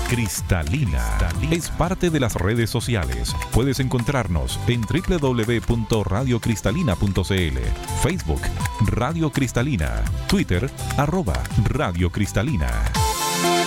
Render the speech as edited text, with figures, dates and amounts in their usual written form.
Cristalina es parte de las redes sociales. Puedes encontrarnos en www.radiocristalina.cl, Facebook Radio Cristalina, Twitter @Radio Cristalina.